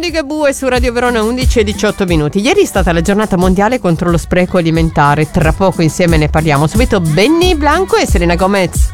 di Gabue su Radio Verona 11:18. Ieri è stata la giornata mondiale contro lo spreco alimentare. Tra poco insieme ne parliamo. Subito Benny Blanco e Selena Gomez.